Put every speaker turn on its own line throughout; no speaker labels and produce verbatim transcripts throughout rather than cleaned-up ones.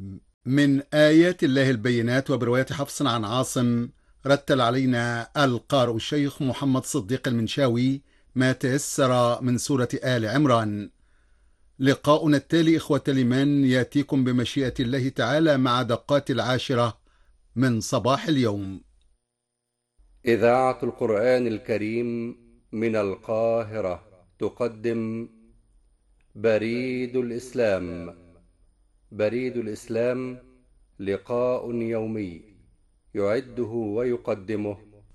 من آيات الله البينات وبرواية حفص عن عاصم رتل علينا القارئ الشيخ محمد صديق المنشاوي ما تيسر من سورة آل عمران. لقاؤنا التالي إخوة الإيمان يأتيكم بمشيئة الله تعالى مع دقات العاشرة من صباح اليوم.
إذاعة القرآن الكريم من القاهرة تقدم بريد الإسلام. بريد الإسلام لقاء يومي يعده ويقدمه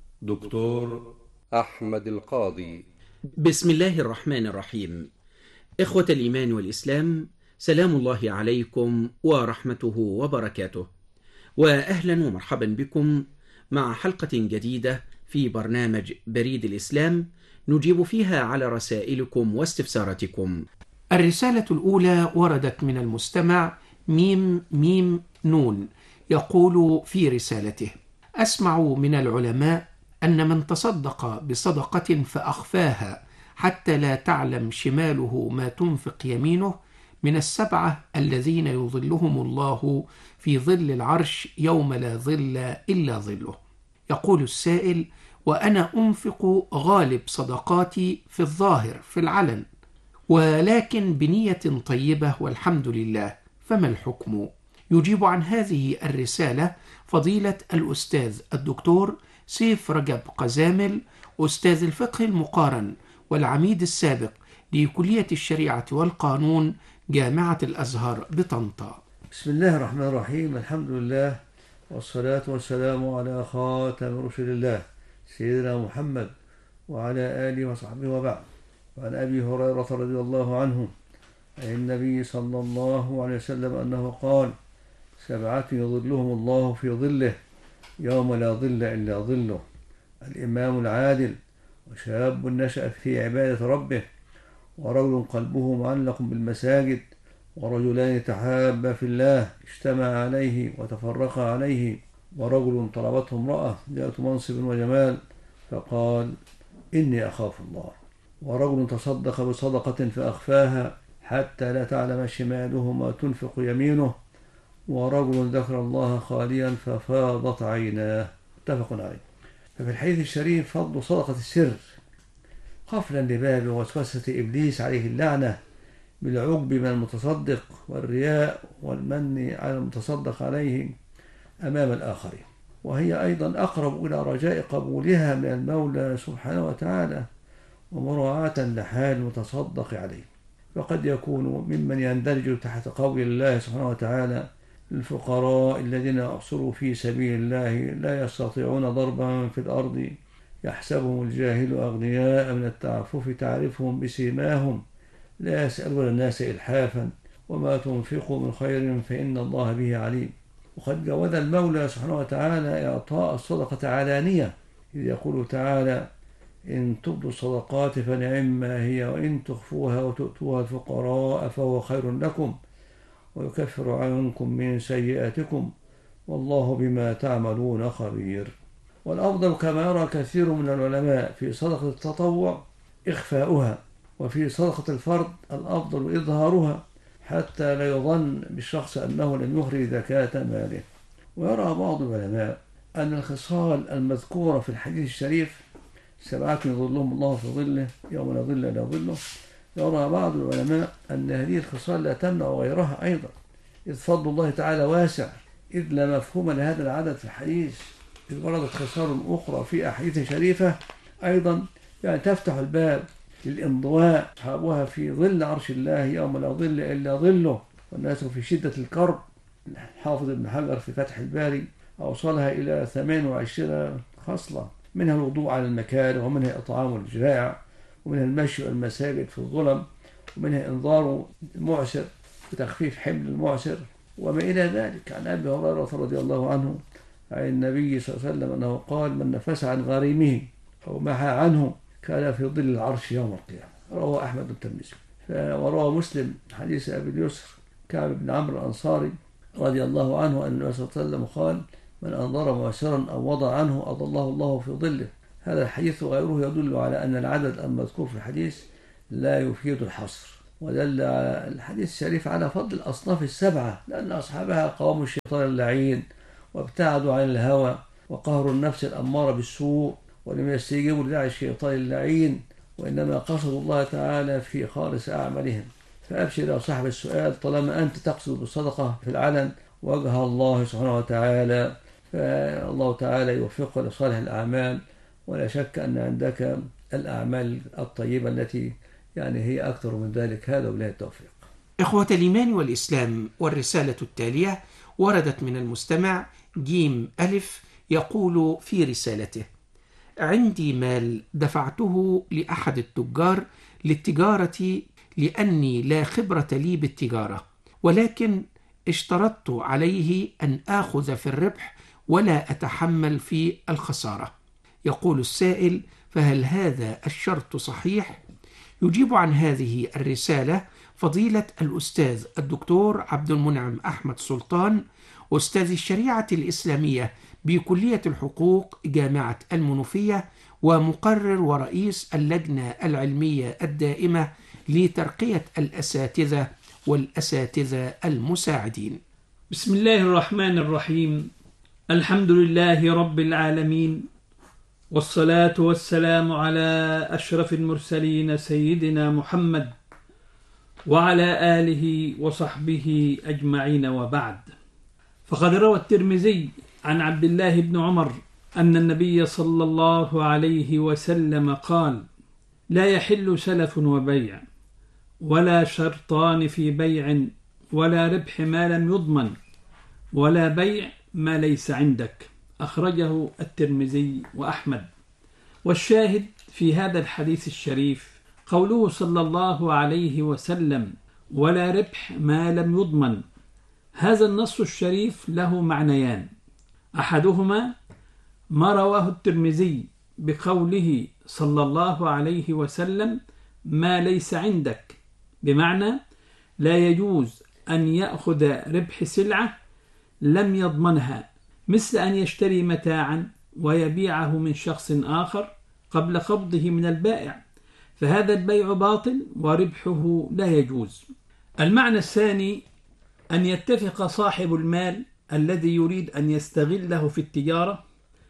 دكتور أحمد القاضي.
بسم الله الرحمن الرحيم. إخوة الإيمان والإسلام، سلام الله عليكم ورحمته وبركاته، وأهلا ومرحبا بكم مع حلقة جديدة في برنامج بريد الإسلام نجيب فيها على رسائلكم واستفساراتكم. الرسالة الأولى وردت من المستمع ميم ميم نون، يقول في رسالته: أسمع من العلماء أن من تصدق بصدقة فأخفاها حتى لا تعلم شماله ما تنفق يمينه من السبعة الذين يظلهم الله في ظل العرش يوم لا ظل إلا ظله. يقول السائل: وأنا أنفق غالب صدقاتي في الظاهر في العلن، ولكن بنية طيبة والحمد لله، فما الحكم؟ يجيب عن هذه الرسالة فضيلة الأستاذ الدكتور سيف رجب قزامل، أستاذ الفقه المقارن والعميد السابق لكلية الشريعة والقانون جامعة الأزهر بطنطا.
بسم الله الرحمن الرحيم، الحمد لله والصلاة والسلام على خاتم رسل الله سيدنا محمد وعلى آله وصحبه وبعد. وعن أبي هريرة رضي الله عنه عن النبي صلى الله عليه وسلم أنه قال: سبعة يظلهم الله في ظله يوم لا ظل إلا ظله: الإمام العادل، وشاب نشأ في عبادة ربه، ورجل قلبه معلق بالمساجد، ورجلان تحابا في الله اجتمع عليه وتفرقا عليه، ورجل طلبته امرأة ذات منصب وجمال فقال: إني أخاف الله، ورجل تصدق بصدقة فأخفاها حتى لا تعلم شماله ما تنفق يمينه، ورجل ذكر الله خاليا ففاضت عيناه. متفق عليه. ففي الحديث الشريف فضل صدقة السر، قفلا لباب وسوسة إبليس عليه اللعنة بالعجب من المتصدق والرياء والمن على المتصدق عليه أمام الآخرين، وهي أيضا أقرب إلى رجاء قبولها من المولى سبحانه وتعالى ومراعاة لحال المتصدق عليه. فقد يكون ممن يندرج تحت قول الله سبحانه وتعالى: للفقراء الذين أحصروا في سبيل الله لا يستطيعون ضربا في الأرض يحسبهم الجاهل أغنياء من التعفف تعرفهم بسيماهم لا يسألون الناس إلحافا وما تنفقوا من خير فإن الله به عليم. وقد جوز المولى سبحانه وتعالى إعطاء الصدقة علانية، إذ يقول تعالى: إن تبدوا الصدقات فنعما هي، وإن تخفوها وتؤتوها الفقراء فهو خير لكم ويكفر عنكم من سيئاتكم والله بما تعملون خبير. والأفضل كما يرى كثير من العلماء في صدقة التطوع إخفاؤها، وفي صدقة الفرض الأفضل إظهارها حتى لا يظن بالشخص أنه لم يخرج زكاة ماله. ويرى بعض العلماء أن الخصال المذكورة في الحديث الشريف: سبعة يظلهم الله في ظله يوم لا ظل إلا ظله، يرى بعض العلماء أن هذه الخصال لا تمنع غيرها أيضا، إذ فضل الله تعالى واسع، إذ لا مفهوم لهذا العدد في الحديث، إذ وردت خصال أخرى في أحاديث شريفة أيضا يعني تفتح الباب للانضواء أصحابها في ظل عرش الله يوم لا ظل إلا ظله، والناس في شدة الكرب. الحافظ ابن حجر في فتح الباري أوصلها إلى ثمان وعشرين خصلة، منها الوضوء على المكاره، ومنها إطعام الجائع، ومنها المشي والمساجد في الظلم، ومنها إنظار المعسر وتخفيف حمل المعسر، وما إلى ذلك. عن أبي هريرة رضي الله عنه عن النبي صلى الله عليه وسلم أنه قال: من نفس عن غريمه أو محى عنه كان في ظل العرش يوم القيامة. رواه أحمد الترمذي. وروى مسلم حديث أبي اليسر كعب بن عمرو الأنصاري رضي الله عنه أن النبي صلى الله عليه وسلم قال: من أنظر معسرا أو وضع عنه أظله الله في ظله. هذا الحديث وغيره يدل على أن العدد المذكور في الحديث لا يفيد الحصر، ودل الحديث الشريف على فضل الأصناف السبعة، لأن أصحابها قوم الشيطان اللعين وابتعدوا عن الهوى وقهروا النفس الأمارة بالسوء، ولم يستجيبوا لداعي الشيطان اللعين، وإنما قصدوا الله تعالى في خالص أعمالهم. فأبشر يا صاحب السؤال، طالما أنت تقصد بالصدقة في العلن وجه الله سبحانه وتعالى، فالله تعالى يوفقك لصالح الأعمال، ولا شك أن عندك الأعمال الطيبة التي يعني هي أكثر من ذلك. هذا وبالله التوفيق.
إخوة الإيمان والإسلام، والرسالة التالية وردت من المستمع جيم ألف، يقول في رسالته: عندي مال دفعته لأحد التجار للتجارة لأني لا خبرة لي بالتجارة، ولكن اشترطت عليه أن آخذ في الربح ولا أتحمل في الخسارة. يقول السائل: فهل هذا الشرط صحيح؟ يجيب عن هذه الرسالة فضيلة الأستاذ الدكتور عبد المنعم أحمد سلطان، أستاذ الشريعة الإسلامية بكلية الحقوق جامعة المنوفية، ومقرر ورئيس اللجنة العلمية الدائمة لترقية الأساتذة والأساتذة المساعدين.
بسم الله الرحمن الرحيم. الحمد لله رب العالمين، والصلاة والسلام على أشرف المرسلين سيدنا محمد وعلى آله وصحبه أجمعين، وبعد. فقد روى الترمذي عن عبد الله بن عمر أن النبي صلى الله عليه وسلم قال: لا يحل سلف وبيع، ولا شرطان في بيع، ولا ربح ما لم يضمن، ولا بيع ما ليس عندك. أخرجه الترمذي وأحمد. والشاهد في هذا الحديث الشريف قوله صلى الله عليه وسلم: ولا ربح ما لم يضمن. هذا النص الشريف له معنيان: أحدهما ما رواه الترمذي بقوله صلى الله عليه وسلم: ما ليس عندك، بمعنى لا يجوز أن يأخذ ربح سلعة لم يضمنها، مثل أن يشتري متاعا ويبيعه من شخص آخر قبل قبضه من البائع، فهذا البيع باطل وربحه لا يجوز. المعنى الثاني أن يتفق صاحب المال الذي يريد أن يستغله في التجارة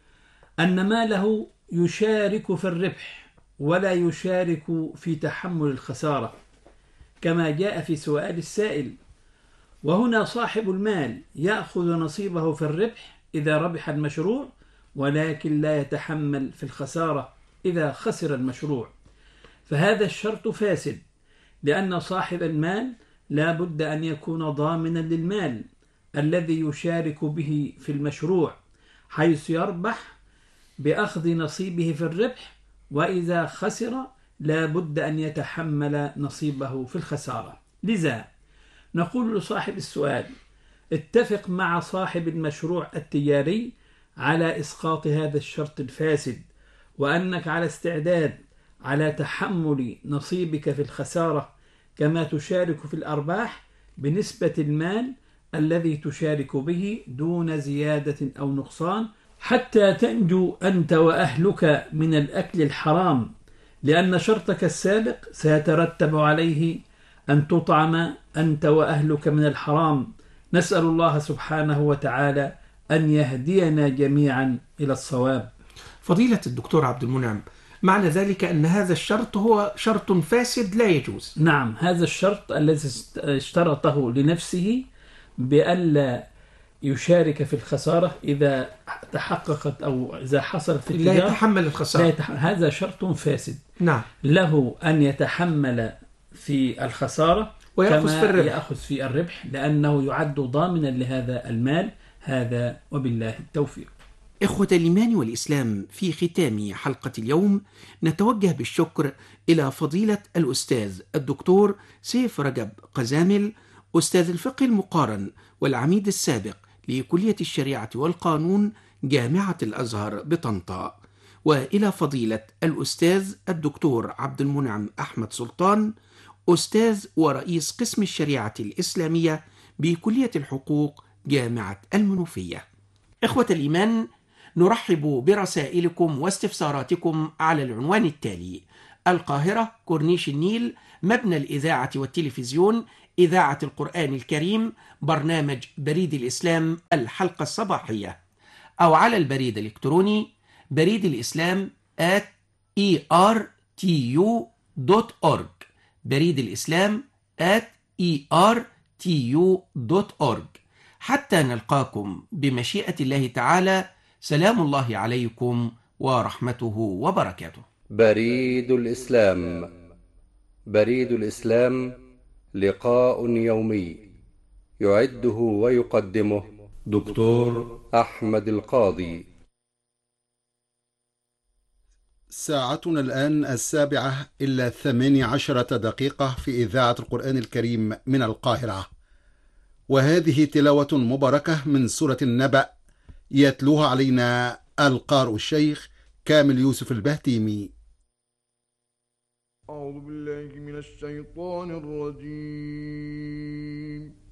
أن ماله يشارك في الربح ولا يشارك في تحمل الخسارة، كما جاء في سؤال السائل. وهنا صاحب المال يأخذ نصيبه في الربح إذا ربح المشروع، ولكن لا يتحمل في الخسارة إذا خسر المشروع، فهذا الشرط فاسد، لأن صاحب المال لا بد أن يكون ضامنا للمال الذي يشارك به في المشروع، حيث يربح بأخذ نصيبه في الربح، وإذا خسر لا بد أن يتحمل نصيبه في الخسارة. لذا نقول لصاحب السؤال: اتفق مع صاحب المشروع التجاري على إسقاط هذا الشرط الفاسد، وأنك على استعداد على تحمل نصيبك في الخسارة، كما تشارك في الأرباح بنسبة المال الذي تشارك به دون زيادة أو نقصان، حتى تنجو أنت وأهلك من الأكل الحرام، لأن شرطك السابق سيترتب عليه أن تطعم أنت وأهلك من الحرام. نسأل الله سبحانه وتعالى أن يهدينا جميعا إلى الصواب.
فضيلة الدكتور عبد المنعم، معنى ذلك أن هذا الشرط هو شرط فاسد لا يجوز؟
نعم، هذا الشرط الذي اشترطه لنفسه بألا يشارك في الخسارة إذا تحققت أو إذا حصلت في التجارة،
لا يتحمل الخسارة، لا
يتح... هذا شرط فاسد.
نعم،
له أن يتحمل في الخسارة
ويأخذ
كما
في الربح.
يأخذ في الربح، لأنه يعد ضامنا لهذا المال. هذا وبالله التوفيق.
إخوة الإيمان والإسلام، في ختام حلقة اليوم نتوجه بالشكر إلى فضيلة الأستاذ الدكتور سيف رجب قزامل، أستاذ الفقه المقارن والعميد السابق لكلية الشريعة والقانون جامعة الأزهر بطنطا، وإلى فضيلة الأستاذ الدكتور عبد المنعم أحمد سلطان، أستاذ ورئيس قسم الشريعة الإسلامية بكلية الحقوق جامعة المنوفية. إخوة الإيمان، نرحب برسائلكم واستفساراتكم على العنوان التالي: القاهرة، كورنيش النيل، مبنى الإذاعة والتلفزيون، إذاعة القرآن الكريم، برنامج بريد الإسلام الحلقة الصباحية، أو على البريد الإلكتروني بريد الإسلام at e r t u dot org، بريد الإسلام at e r t u dot org. حتى نلقاكم بمشيئة الله تعالى، سلام الله عليكم ورحمته وبركاته.
بريد الإسلام. بريد الإسلام لقاء يومي يعده ويقدمه دكتور أحمد القاضي.
ساعتنا الآن السابعة إلا ثماني عشرة دقيقة في إذاعة القرآن الكريم من القاهرة، وهذه تلاوة مباركة من سورة النبأ يتلوها علينا القارئ الشيخ كامل يوسف البهتيمي.
أعوذ بالله من الشيطان الرجيم.